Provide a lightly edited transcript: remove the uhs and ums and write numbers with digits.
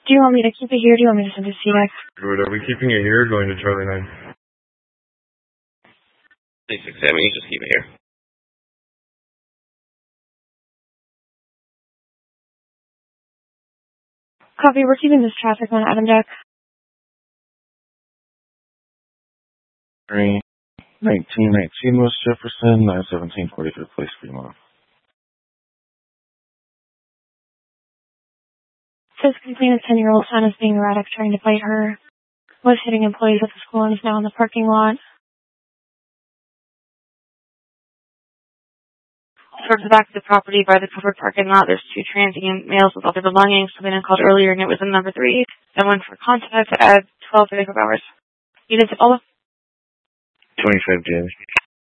Do you want me to keep it here or do you want me to send it to CX? Good. Are we keeping it here or going to Charlie 9? 667, you just keep it here. Copy, we're keeping this traffic on Adam Deck. 1919 West Jefferson, 917 43rd Place, Fremont. Says complainant's 10-year-old son is being erratic, trying to fight her. Was hitting employees at the school and is now in the parking lot. Towards the back of the property by the covered parking lot, there's 2 transient males with all their belongings. Complainant called earlier and it was in number 3. Then went for contact at 12:35 hours. Units at all 25 James.